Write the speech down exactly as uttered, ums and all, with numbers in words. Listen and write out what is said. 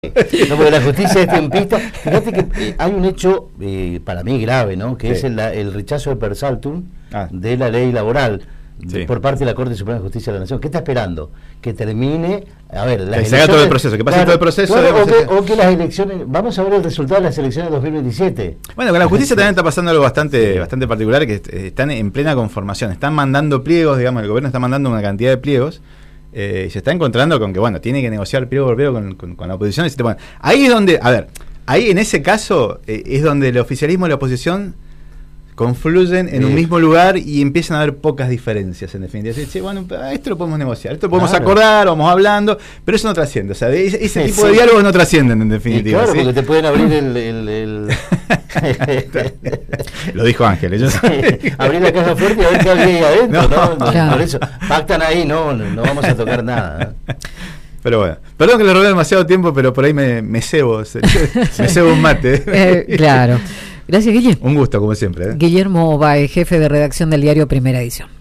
No, porque la justicia es tiempista. Fíjate que eh, hay un hecho eh, para mí grave, ¿no? Que sí. es el, el rechazo de per saltum ah. de la ley laboral sí. por parte de la Corte Suprema de Justicia de la Nación. ¿Qué está esperando? Que termine, a ver, las que se haga todo el proceso, que pase claro, todo el proceso. Claro, o, que, o que las elecciones, vamos a ver el resultado de las elecciones de dos mil veintisiete. Bueno, con la justicia también está pasando algo bastante, bastante particular, que están en plena conformación, están mandando pliegos, digamos, el gobierno está mandando una cantidad de pliegos. Eh, se está encontrando con que, bueno, tiene que negociar pliego por pliego con, con, con la oposición. Y bueno, ahí es donde, a ver, ahí en ese caso eh, es donde el oficialismo y la oposición confluyen en sí. un mismo lugar y empiezan a haber pocas diferencias, en definitiva. Así, che, bueno, esto lo podemos negociar, esto lo podemos claro. acordar, vamos hablando, pero eso no trasciende. O sea, ese, ese tipo sí. de diálogos no trascienden, en definitiva. Y claro, ¿sí? porque te pueden abrir el... el, el... Lo dijo Ángel. Yo... Sí. Abrir la caja fuerte y a ver qué hay ahí adentro, ¿no? no claro. Por eso, pactan ahí, no, no vamos a tocar nada. Pero bueno, perdón que le robé demasiado tiempo, pero por ahí me, me cebo, me cebo un mate. Eh, claro. Gracias, Guillermo. Un gusto, como siempre. ¿eh? Guillermo Bae, jefe de redacción del diario Primera Edición.